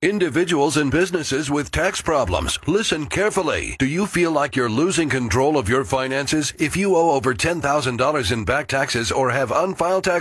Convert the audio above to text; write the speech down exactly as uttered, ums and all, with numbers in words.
Individuals and businesses with tax problems, listen carefully. Do you feel like you're losing control of your finances? If you owe over ten thousand dollars in back taxes or have unfiled tax